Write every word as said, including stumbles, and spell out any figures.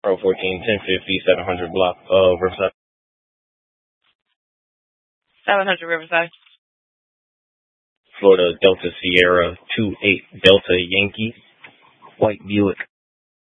Pro fourteen, ten fifty, seven hundred block, uh, Riverside. seven hundred Riverside. Florida Delta Sierra two eight Delta Yankee, white Buick.